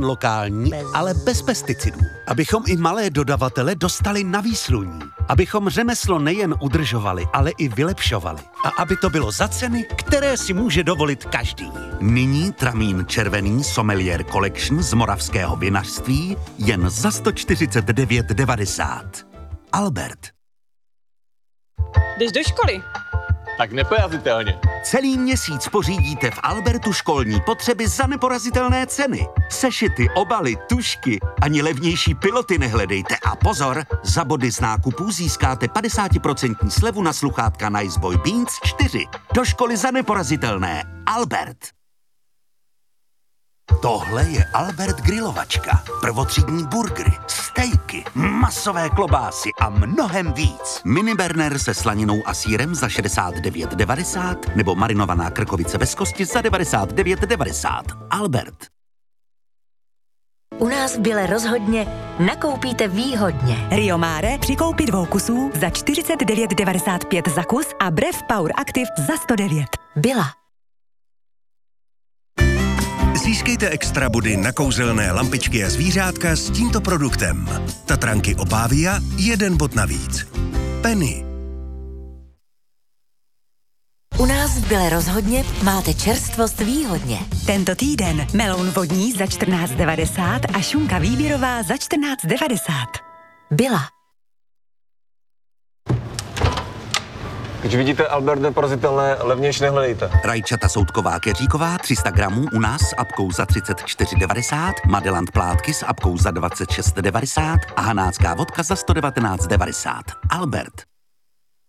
lokální, ale bez pesticidů. Abychom i malé dodavatele dostali na výsluní. Abychom řemeslo nejen udržovali, ale i vylepšovali. A aby to bylo za ceny, které si může dovolit každý. Nyní tramín červený Sommelier Collection z moravského vinařství jen za 149,90. Albert. Jdeš do školy? Tak neporazitelně. Celý měsíc pořídíte v Albertu školní potřeby za neporazitelné ceny. Sešity, obaly, tužky, ani levnější piloty nehledejte. A pozor, za body z nákupů získáte 50% slevu na sluchátka Nice Boy Beats 4. Do školy za neporazitelné. Albert. Tohle je Albert grilovačka. Prvotřídní burgery, stejky, masové klobásy a mnohem víc. Mini burger se slaninou a sýrem za 69,90 nebo marinovaná krkovice bez kosti za 99,90. Albert. U nás v Bile rozhodně nakoupíte výhodně. Rio Mare při koupi 2 kusů za 49,95 za kus a Brev Power Active za 109. Bila. Získejte extra body na kouzelné lampičky a zvířátka s tímto produktem. Tatranky Opavia 1 bod navíc. Penny. U nás v Bile rozhodně máte čerstvost výhodně. Tento týden meloun vodní za 14,90 a šunka výběrová za 14,90. Byla. Když vidíte Albert neporazitelné, levnější nehledejte. Rajčata soudková keříková 300 gramů u nás s apkou za 34,90, Madelant plátky s apkou za 26,90 a hanácká vodka za 119,90. Albert.